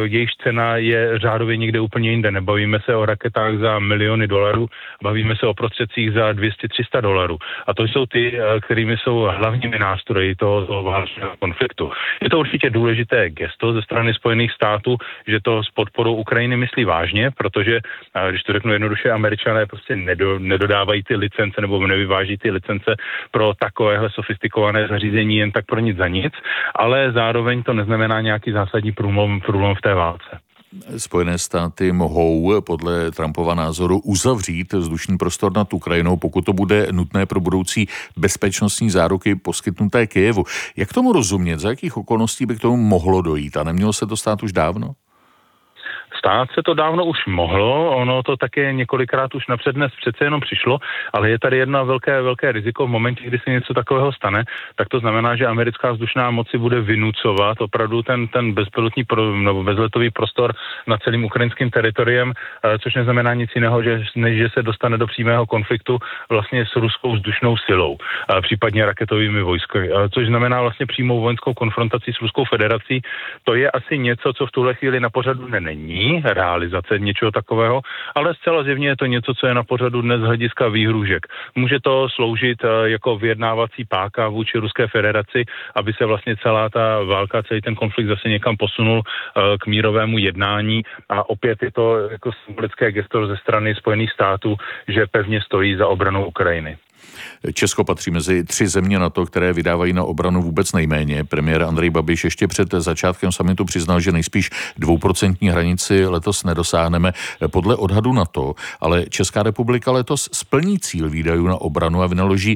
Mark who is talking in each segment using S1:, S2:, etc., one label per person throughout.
S1: jejich cena je řádově někde úplně jinde. Nebavíme se o raketách za miliony dolarů, bavíme se o prostředcích za $200-300. A to jsou ty, kterými jsou hlavními nástroji toho válečného konfliktu. Je to určitě důležité gesto ze strany Spojených států, že to s podporou Ukrajiny myslí vážně, protože, když to řeknu jednoduše, Američané prostě nedodávají ty licence nebo nevyváží ty licence pro takovéhle sofistikované zařízení jen tak pro nic za nic, ale zároveň to neznamená nějaký zásadní průlom v té válce.
S2: Spojené státy mohou podle Trumpova názoru uzavřít vzdušný prostor nad Ukrajinou, pokud to bude nutné pro budoucí bezpečnostní záruky poskytnuté Kyjevu. Jak tomu rozumět? Za jakých okolností by k tomu mohlo dojít? A nemělo se to stát už dávno?
S1: Stát se to dávno už mohlo, ono to také několikrát už napřednes přece jenom přišlo, ale je tady jedno velké riziko v momentě, kdy se něco takového stane, tak to znamená, že americká vzdušná moc si bude vynucovat opravdu ten bezpilotní nebo bezletový prostor nad celým ukrajinským teritoriem, což neznamená nic jiného, než že se dostane do přímého konfliktu vlastně s ruskou vzdušnou silou, případně raketovými vojsky, což znamená vlastně přímou vojenskou konfrontaci s Ruskou federací. To je asi něco, co v tuhle chvíli na pořadu není realizace něčeho takového, ale zcela zjevně je to něco, co je na pořadu dnes z hlediska výhrůžek. Může to sloužit jako vyjednávací páka vůči Ruské federaci, aby se vlastně celá ta válka, celý ten konflikt zase někam posunul k mírovému jednání a opět je to jako symbolické gesto ze strany Spojených států, že pevně stojí za obranou Ukrajiny.
S2: Česko patří mezi 3 země NATO, které vydávají na obranu vůbec nejméně. Premiér Andrej Babiš ještě před začátkem summitu přiznal, že nejspíš 2% hranici letos nedosáhneme podle odhadu NATO, ale Česká republika letos splní cíl výdajů na obranu a vynaloží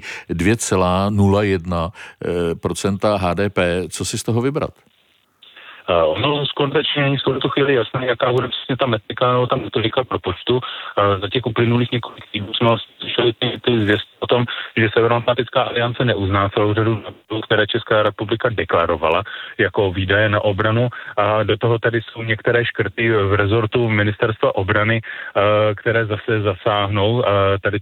S2: 2,01% HDP. Co si z toho vybrat?
S1: Ono skutečně není v tuto chvíli jasné, jaká bude přesně ta metrika nebo ta metodika propočtu. Za těch uplynulých několik týdnů jsme slyšeli ty zvěsti o tom, že Severoatlantická aliance neuzná celou řadu, které Česká republika deklarovala jako výdaje na obranu a do toho tady jsou některé škrty v rezortu ministerstva obrany, které zase zasáhnou tady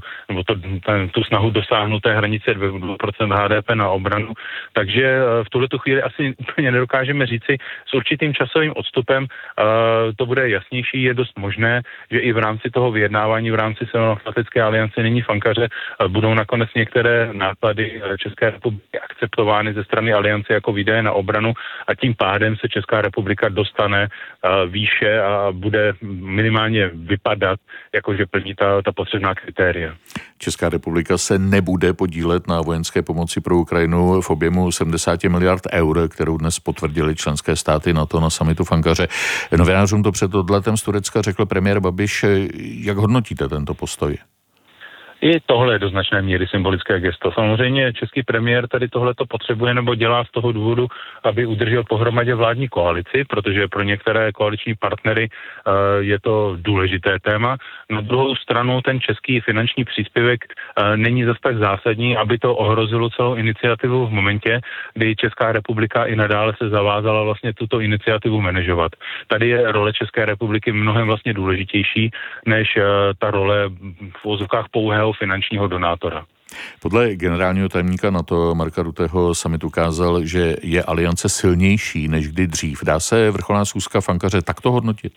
S1: tu snahu dosáhnout té hranice 2% HDP na obranu. Takže v tuhletu chvíli asi úplně nedokážeme říci s určitým časovým odstupem. To bude jasnější, je dost možné, že i v rámci toho vyjednávání v rámci Severoatlantické aliance nyní fankaře budou nakonec některé náklady České republiky akceptovány ze strany aliance jako výdaje na obranu a tím pádem se Česká republika dostane výše a bude minimálně vypadat, jakože plní ta potřebná kritéria.
S2: Česká republika se nebude podílet na vojenské pomoci pro Ukrajinu v objemu 70 miliard eur, kterou dnes potvrdili členské státy NATO na summitu v Ankaře. Novinářům to před odletem z Turecka řekl premiér Babiš. Jak hodnotíte tento postoj?
S1: I tohle je do značné míry symbolické gesto. Samozřejmě český premiér tady tohleto potřebuje nebo dělá z toho důvodu, aby udržel pohromadě vládní koalici, protože pro některé koaliční partnery je to důležité téma. Na druhou stranu ten český finanční příspěvek není zas tak zásadní, aby to ohrozilo celou iniciativu v momentě, kdy Česká republika i nadále se zavázala vlastně tuto iniciativu manažovat. Tady je role České republiky mnohem vlastně důležitější než ta role v uvozovkách pouhého finančního donátora.
S2: Podle generálního tajemníka NATO Marka Rutteho summit ukázal, že je aliance silnější než kdy dřív. Dá se vrcholná schůzka v Ankaře takto hodnotit?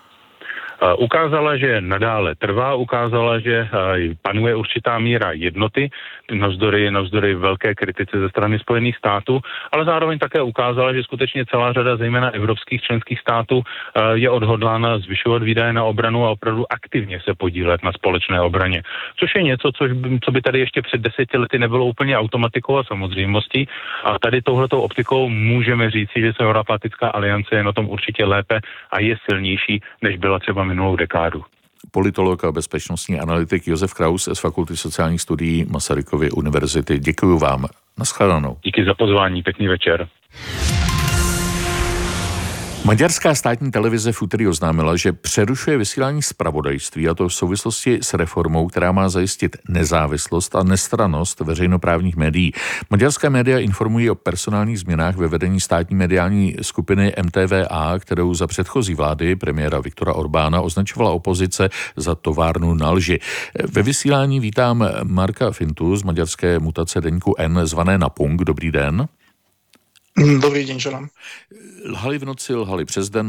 S1: Ukázala, že nadále trvá, ukázala, že panuje určitá míra jednoty navzdory velké kritice ze strany Spojených států, ale zároveň také ukázala, že skutečně celá řada zejména evropských členských států je odhodlána zvyšovat výdaje na obranu a opravdu aktivně se podílet na společné obraně. Což je něco, co by tady ještě před 10 lety nebylo úplně automatikou a samozřejmostí. A tady touhletou optikou můžeme říci, že Severoatlantická aliance je na tom určitě lépe a je silnější, než byla třeba minulou dekádu.
S2: Politolog a bezpečnostní analytik Josef Kraus z Fakulty sociálních studií Masarykovy univerzity. Děkuji vám. Naschledanou.
S1: Díky za pozvání. Pěkný večer.
S2: Maďarská státní televize v úterý oznámila, že přerušuje vysílání zpravodajství, a to v souvislosti s reformou, která má zajistit nezávislost a nestrannost veřejnoprávních médií. Maďarské média informují o personálních změnách ve vedení státní mediální skupiny MTVA, kterou za předchozí vlády premiéra Viktora Orbána označovala opozice za továrnu na lži. Ve vysílání vítám Marka Fintu z maďarské mutace deníku N, zvané Napunk. Dobrý den.
S3: Dobrý den, želám.
S2: Lhali v noci, lhali přes den.